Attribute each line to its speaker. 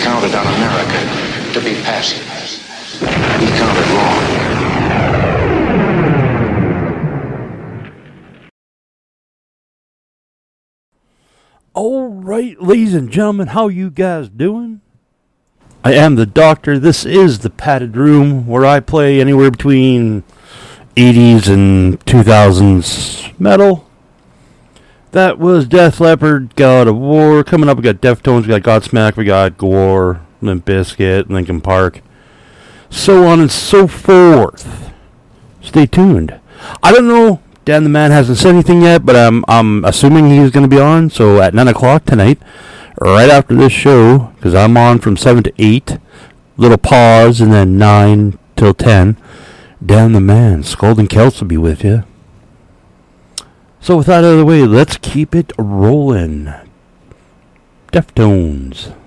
Speaker 1: counted on America to be passive. He counted wrong.
Speaker 2: All right, ladies and gentlemen, how you guys doing? I am the Doctor. This is the Padded Room, where I play anywhere between 80s and 2000s metal. That was Def Leppard, God of War. Coming up, we got Deftones, we got Godsmack, we got Gore, Limp Bizkit, Linkin Park, so on and so forth. Stay tuned. I don't know. Dan the Man hasn't said anything yet, but I'm assuming he's going to be on. So at 9 o'clock tonight, right after this show, because I'm on from 7 to 8, little pause, and then 9 till 10, Dan the Man, Scalding Celts will be with you. So with that out of the way, let's keep it rolling. Deftones.